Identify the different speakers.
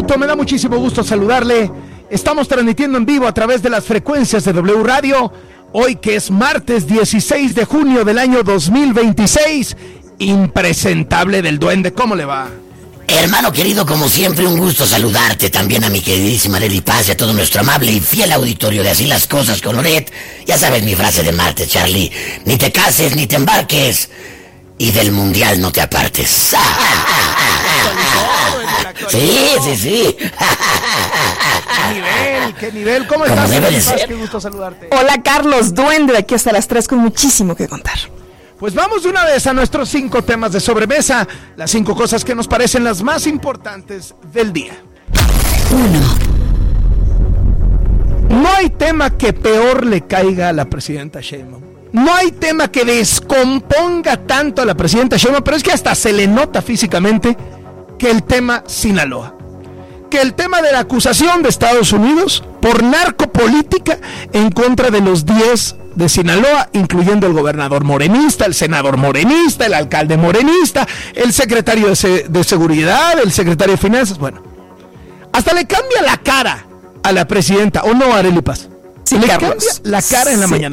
Speaker 1: Auto, me da muchísimo gusto saludarle. Estamos transmitiendo en vivo a través de las frecuencias de W Radio. Hoy que es martes 16 de junio del año 2026. Impresentable del Duende, ¿cómo le va?
Speaker 2: Hermano querido, como siempre, un gusto saludarte. También a mi queridísima Nelly Paz y a todo nuestro amable y fiel auditorio de Así las Cosas con Loret. Ya sabes mi frase de martes, Charlie. Ni te cases, ni te embarques. Y del mundial no te apartes. Sí.
Speaker 1: ¿Qué nivel? ¿Cómo estás? Qué gusto saludarte.
Speaker 3: Hola, Carlos, Duende, de aquí hasta las 3 con muchísimo que contar.
Speaker 1: Pues vamos de una vez a nuestros 5 temas de sobremesa. Las 5 cosas que nos parecen las más importantes del día. 1. No hay tema que peor le caiga a la presidenta Sheinbaum. No hay tema que descomponga tanto a la presidenta Sheinbaum, pero es que hasta se le nota físicamente que el tema Sinaloa. Que el tema de la acusación de Estados Unidos por narcopolítica en contra de los 10 de Sinaloa, incluyendo el gobernador morenista, el senador morenista, el alcalde morenista, el secretario de Seguridad, el secretario de Finanzas, bueno. Hasta le cambia la cara a la presidenta, ¿o no, Arely Paz?
Speaker 3: Sí,
Speaker 1: le
Speaker 3: Carlos.
Speaker 1: cambia la cara en la mañana.